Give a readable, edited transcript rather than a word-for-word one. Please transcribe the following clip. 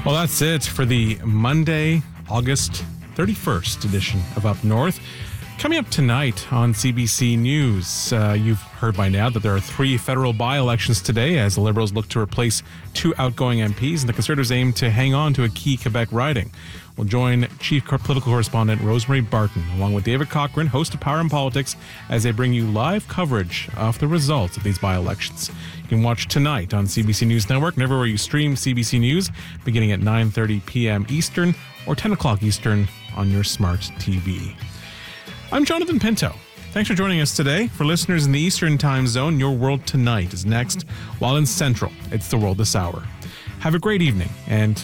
Well, that's it for the Monday, August 31st edition of Up North. Coming up tonight on CBC News, you've heard by now that there are 3 federal by-elections today as the Liberals look to replace 2 outgoing MPs and the Conservatives aim to hang on to a key Quebec riding. We'll join Chief Political Correspondent Rosemary Barton along with David Cochran, host of Power and Politics, as they bring you live coverage of the results of these by-elections. You can watch tonight on CBC News Network and everywhere you stream CBC News, beginning at 9:30 p.m. Eastern or 10 o'clock Eastern on your smart TV. I'm Jonathan Pinto. Thanks for joining us today. For listeners in the Eastern Time Zone, Your World Tonight is next, while in Central, it's The World This Hour. Have a great evening, and